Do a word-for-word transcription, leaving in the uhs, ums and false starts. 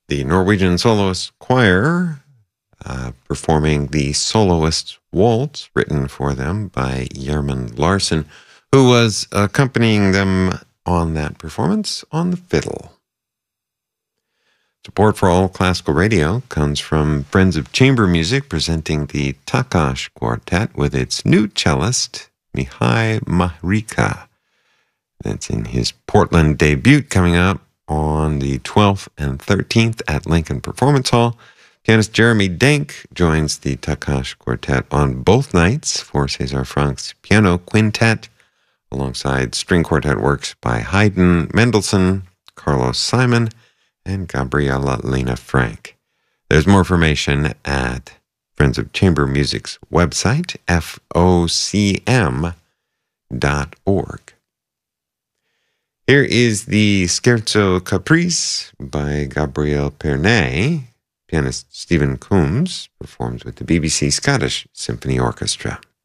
the Norwegian Soloist Choir uh, performing the Soloist Waltz, written for them by Jerman Larsen, who was accompanying them on that performance on the fiddle. Support for All Classical Radio comes from Friends of Chamber Music, presenting the Takash Quartet with its new cellist, Mihai Mahrika. That's in his Portland debut, coming up on the twelfth and thirteenth at Lincoln Performance Hall. Pianist Jeremy Denk joins the Takash Quartet on both nights for César Franck's Piano Quintet, alongside string quartet works by Haydn, Mendelssohn, Carlos Simon, and Gabriela Lena Frank. There's more information at Friends of Chamber Music's website, F O C M dot org. Here is the Scherzo Caprice by Gabriel Pernay. Pianist Stephen Coombs performs with the B B C Scottish Symphony Orchestra.